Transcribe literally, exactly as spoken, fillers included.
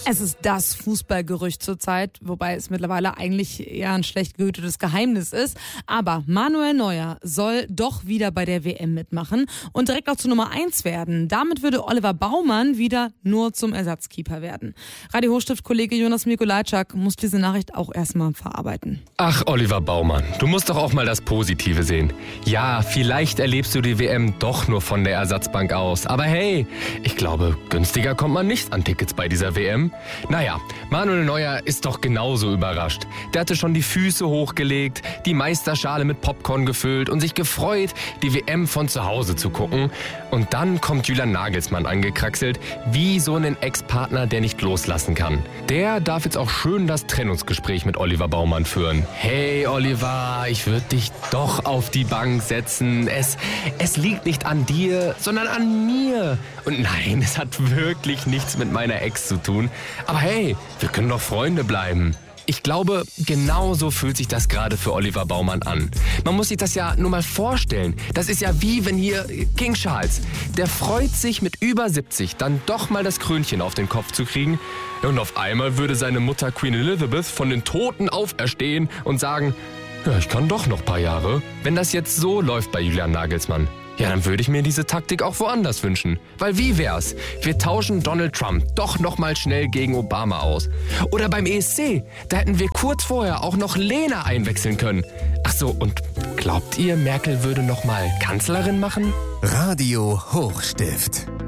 Es ist das Fußballgerücht zurzeit, wobei es mittlerweile eigentlich eher ein schlecht gehütetes Geheimnis ist. Aber Manuel Neuer soll doch wieder bei der W M mitmachen und direkt auch zur Nummer eins werden. Damit würde Oliver Baumann wieder nur zum Ersatzkeeper werden. Radio Hochstift-Kollege Jonas Mikulajczak muss diese Nachricht auch erstmal verarbeiten. Ach, Oliver Baumann, du musst doch auch mal das Positive sehen. Ja, vielleicht erlebst du die W M doch nur von der Ersatzbank aus. Aber hey, ich glaube, günstiger kommt man nicht an Tickets bei dieser W M. Naja, Manuel Neuer ist doch genauso überrascht. Der hatte schon die Füße hochgelegt, die Meisterschale mit Popcorn gefüllt und sich gefreut, die W M von zu Hause zu gucken. Und dann kommt Julian Nagelsmann angekraxelt, wie so ein Ex-Partner, der nicht loslassen kann. Der darf jetzt auch schön das Trennungsgespräch mit Oliver Baumann führen. Hey Oliver, ich würde dich doch auf die Bank setzen. Es, es liegt nicht an dir, sondern an mir. Und nein, es hat wirklich nichts mit meiner Ex zu tun. Aber hey, wir können doch Freunde bleiben. Ich glaube, genauso fühlt sich das gerade für Oliver Baumann an. Man muss sich das ja nur mal vorstellen. Das ist ja wie wenn hier King Charles, der freut sich mit über siebzig dann doch mal das Krönchen auf den Kopf zu kriegen. Und auf einmal würde seine Mutter Queen Elizabeth von den Toten auferstehen und sagen, ja, ich kann doch noch ein paar Jahre. Wenn das jetzt so läuft bei Julian Nagelsmann, ja, dann würde ich mir diese Taktik auch woanders wünschen. Weil wie wär's? Wir tauschen Donald Trump doch noch mal schnell gegen Obama aus. Oder beim E S C, da hätten wir kurz vorher auch noch Lena einwechseln können. Ach so, und glaubt ihr, Merkel würde noch mal Kanzlerin machen? Radio Hochstift.